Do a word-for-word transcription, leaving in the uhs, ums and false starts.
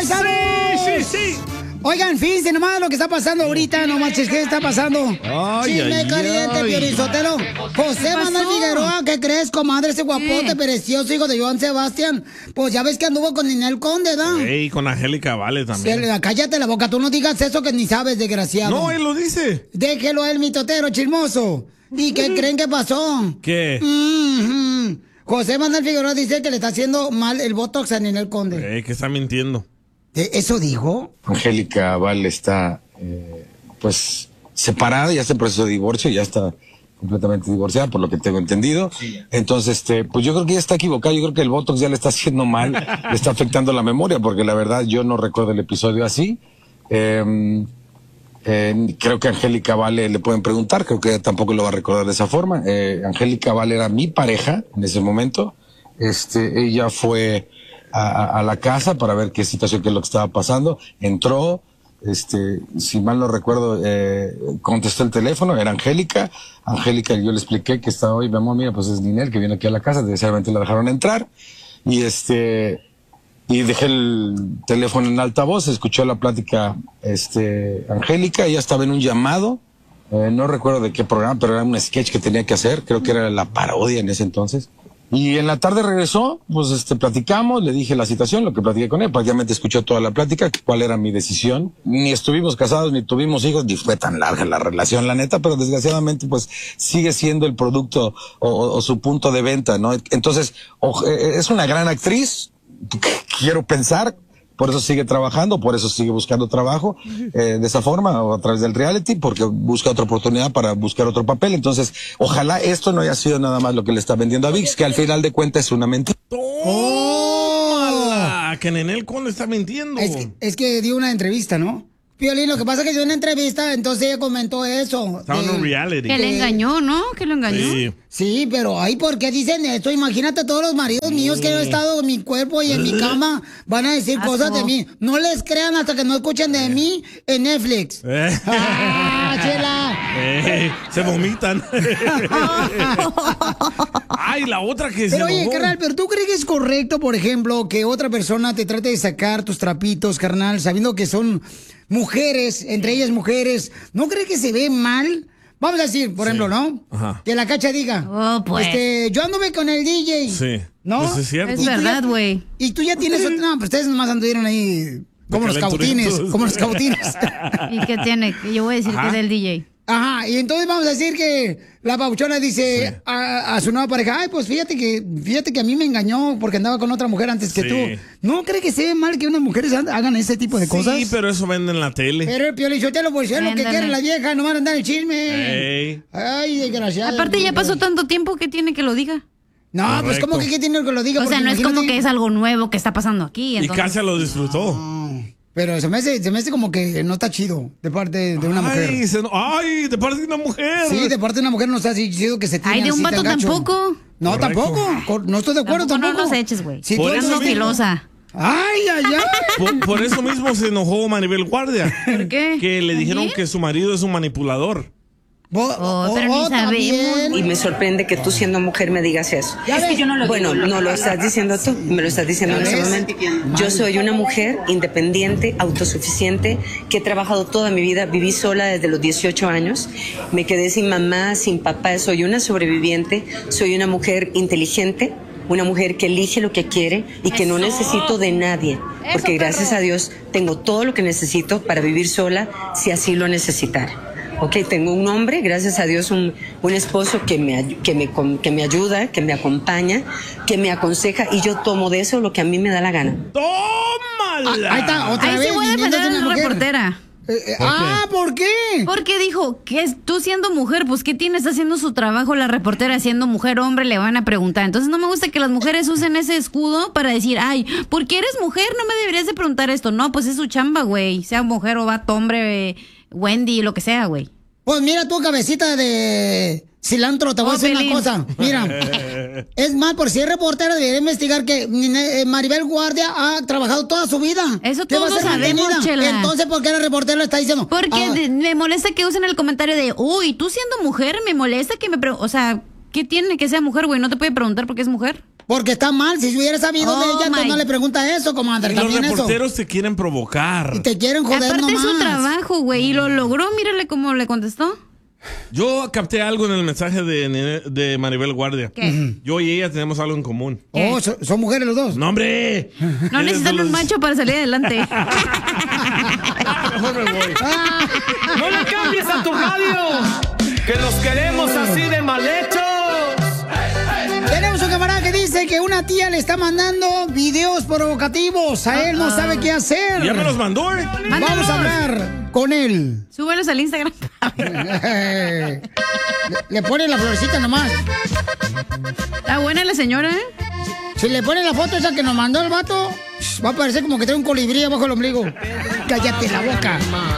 paisanos! Sí, sí, sí. Oigan, fíjense nomás lo que está pasando ahorita, no manches, ¿qué está pasando? Ay, Chisme ay, caliente, ay. Piolín Sotelo. José Manuel Figueroa, ¿qué crees, comadre? Ese guapote, ¿Qué? precioso, hijo de Joan Sebastián. Pues ya ves que anduvo con Ninel Conde, ¿da? Ey, con Angélica Vale también. Sí, cállate la boca, tú no digas eso que ni sabes, desgraciado. No, él lo dice. Déjelo a él, mitotero, chismoso. ¿Y qué creen que pasó? ¿Qué? Mm-hmm. José Manuel Figueroa dice que le está haciendo mal el botox a Ninel Conde. Ey, que está mintiendo. ¿Eso dijo? Angélica Vale está, eh, pues, separada, ya está en proceso de divorcio, ya está completamente divorciada, por lo que tengo entendido. Entonces, este, pues yo creo que ella está equivocada, yo creo que el Botox ya le está haciendo mal, le está afectando la memoria, porque la verdad yo no recuerdo el episodio así. Eh, eh, creo que a Angélica Vale le pueden preguntar, creo que ella tampoco lo va a recordar de esa forma. Eh, Angélica Vale era mi pareja en ese momento. Este, ella fue A, a la casa para ver qué situación, qué es lo que estaba pasando. Entró, este, si mal no recuerdo, eh, contestó el teléfono, era Angélica. Angélica, yo le expliqué que estaba hoy, mi amor, mira, pues es Ninel que viene aquí a la casa, desgraciadamente la dejaron entrar. Y este, y dejé el teléfono en altavoz, escuchó la plática, este, Angélica, ella estaba en un llamado, eh, no recuerdo de qué programa, pero era un sketch que tenía que hacer, creo que era la parodia en ese entonces. Y en la tarde regresó, pues este, platicamos, le dije la situación, lo que platiqué con él, prácticamente escuchó toda la plática, cuál era mi decisión. Ni estuvimos casados, ni tuvimos hijos, ni fue tan larga la relación, la neta, pero desgraciadamente pues sigue siendo el producto o, o, o su punto de venta, ¿no? Entonces, o, es una gran actriz, quiero pensar, por eso sigue trabajando, por eso sigue buscando trabajo, eh, de esa forma, o a través del reality, porque busca otra oportunidad para buscar otro papel. Entonces, ojalá esto no haya sido nada más lo que le está vendiendo a ViX, que al final de cuentas es una mentira. ¡Tómala! Que Ninel Conde está mintiendo. Es que, es que dio una entrevista, ¿no? Piolín, lo que pasa es que dio una entrevista, entonces ella comentó eso. Está en un reality. Que le engañó, ¿no? Que lo engañó. Sí. Sí, pero ay, ¿por qué dicen esto? Imagínate todos los maridos míos que han estado en mi cuerpo y en mi cama van a decir Asco. cosas de mí. No les crean hasta que no escuchen de mí en Netflix. Eh. ¡Ah, chela! Ey, se vomitan. Ay, la otra que se Pero oye, enojó. carnal, ¿pero tú crees que es correcto, por ejemplo, que otra persona te trate de sacar tus trapitos, carnal, sabiendo que son mujeres, entre ellas mujeres? ¿No crees que se ve mal? Vamos a decir, por Sí. ejemplo, ¿no? Ajá. Que la Cacha diga, Oh, pues. este, yo anduve con el D J. Sí. ¿No? Pues es cierto. Es Y tú ya- verdad, güey. Y tú ya tienes otra... No, pues ustedes nomás anduvieron ahí como los calenturientos. cautines, como los cautines. ¿Y qué tiene? Yo voy a decir Ajá. que es del D J. Ajá, y entonces vamos a decir que la pabuchona dice Sí. a, a su nueva pareja, ay, pues fíjate que fíjate que a mí me engañó porque andaba con otra mujer antes que Sí. tú. ¿No cree que se ve mal que unas mujeres ha- hagan ese tipo de cosas? Sí, pero eso vende en la tele. Pero el Piolichotelo, pues es lo que Ándale. quieren las viejas, no van a andar el chisme. Ey. Ay, desgraciado. Aparte ya pasó tanto tiempo que tiene que lo diga. No, pues Correcto. como que qué tiene que lo diga. O sea, Porque no es como imagínate- que es algo nuevo que está pasando aquí. Y Entonces, Casia lo disfrutó. Pero se me hace, se me hace como que no está chido de parte de una mujer. Ay, se- ay, de parte de una mujer. Sí, de parte de una mujer no está así chido que se tiene Ay, de un así vato tan gacho. tampoco. No, Correcto. tampoco. Cor- No estoy de acuerdo Tampoco tampoco. no nos eches, güey. Si Por tú eso eres Ando mismo. filosa. Ay, ay, ay. Por, por eso mismo se enojó Maribel Guardia. ¿Por qué? Que le dijeron ¿Sí? que su marido es un manipulador. Vos- Oh, pero ni también. sabemos. Y me sorprende que tú siendo mujer me digas eso. Ya ves. Bueno, no lo estás diciendo tú, me lo estás diciendo en ¿Ya ese ves? momento. Yo soy una mujer independiente, autosuficiente, que he trabajado toda mi vida, viví sola desde los dieciocho años, me quedé sin mamá, sin papá, soy una sobreviviente, soy una mujer inteligente, una mujer que elige lo que quiere y que no necesito de nadie, porque gracias a Dios tengo todo lo que necesito para vivir sola si así lo necesitara. Ok, tengo un hombre, gracias a Dios, un, un esposo que me, ay- que, me, com- que me ayuda, que me acompaña, que me aconseja y yo tomo de eso lo que a mí me da la gana. ¡Tómala! Ah, ahí está, otra Ahí vez. sí voy a viniendo defender de a una la mujer. reportera. Eh, eh, ah, ¿por qué? Porque dijo que es, tú siendo mujer, pues ¿qué tienes haciendo su trabajo? La reportera siendo mujer, hombre, le van a preguntar. Entonces no me gusta que las mujeres usen ese escudo para decir, ay, porque eres mujer, no me deberías de preguntar esto. No, pues es su chamba, güey. Sea mujer o vato, hombre, eh, Wendy, lo que sea, güey. Pues mira tu cabecita de cilantro, te voy a Oh, decir Pelín. una cosa. Mira, es más, por si es reportera, debería investigar que eh, Maribel Guardia ha trabajado toda su vida. Eso ¿Qué va a todos ser sabemos, mantenida? Chela. Entonces, ¿por qué la reportera le está diciendo? Porque Ah, de- me molesta que usen el comentario de, uy, tú siendo mujer, me molesta que me... pre-". O sea, ¿qué tiene que sea mujer, güey? ¿No te puede preguntar por qué es mujer? Porque está mal. Si hubiera sabido Oh, de ella, entonces my- no le pregunta eso, comadre. Y los También eso. reporteros te quieren provocar. Y te quieren joder Aparte es nomás. su trabajo, güey, y lo logró. Mírale cómo le contestó. Yo capté algo en el mensaje de, Nene- de Maribel Guardia. ¿Qué? Yo y ella tenemos algo en común. Oh, ¿so- ¿son mujeres los dos? ¡No, hombre! No Eres necesitan de un los- macho para salir adelante. Mejor me voy. ¡No le cambies a tu radio! ¡Que los queremos así de mal hechos! Tenemos un camarada que dice que una tía le está mandando videos provocativos. A él no sabe qué hacer. Ya me los mandó, ¿eh? Vamos a hablar con él. Súbelos al Instagram. le, le pone la florecita nomás. Está buena la señora, ¿eh? Si le pone la foto esa que nos mandó el vato, va a parecer como que trae un colibrí abajo el ombligo. Cállate la boca.